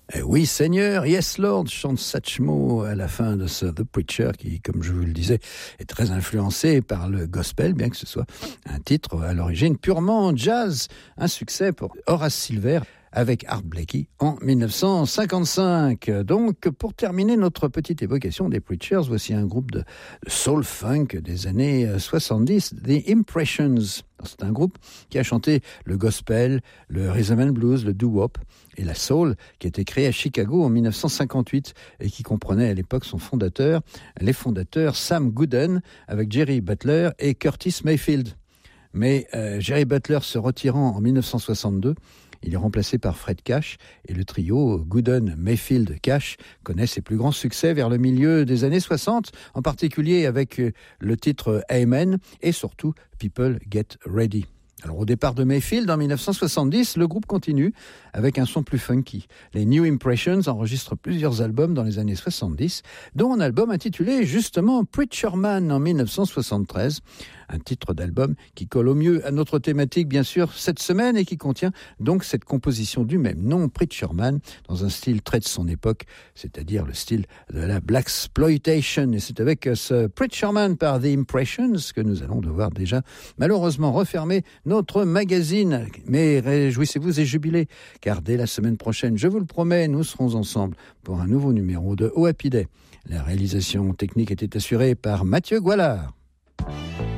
Oui, Seigneur, yes, Lord, chante Satchmo à la fin de ce The Preacher qui, comme je vous le disais, est très influencé par le gospel, bien que ce soit un titre à l'origine purement jazz. Un succès pour Horace Silver avec Art Blakey en 1955. Donc, pour terminer notre petite évocation des Preachers, voici un groupe de soul-funk des années 70, The Impressions. C'est un groupe qui a chanté le gospel, le rhythm and blues, le doo-wop et la soul, qui a été créé à Chicago en 1958 et qui comprenait à l'époque les fondateurs Sam Gooden avec Jerry Butler et Curtis Mayfield. Mais Jerry Butler se retirant en 1962, il est remplacé par Fred Cash et le trio Gooden, Mayfield, Cash connaît ses plus grands succès vers le milieu des années 60, en particulier avec le titre Amen et surtout People Get Ready. Alors au départ de Mayfield en 1970, le groupe continue avec un son plus funky. Les New Impressions enregistrent plusieurs albums dans les années 70, dont un album intitulé justement Preacher Man en 1973, un titre d'album qui colle au mieux à notre thématique bien sûr cette semaine et qui contient donc cette composition du même nom, Preacher Man, dans un style très de son époque, c'est-à-dire le style de la blaxploitation. Et c'est avec ce Preacher Man par The Impressions que nous allons devoir déjà malheureusement refermer notre magazine. Mais réjouissez-vous et jubilez, car dès la semaine prochaine, je vous le promets, nous serons ensemble pour un nouveau numéro de Oh Happy Day. La réalisation technique était assurée par Mathieu Goualard.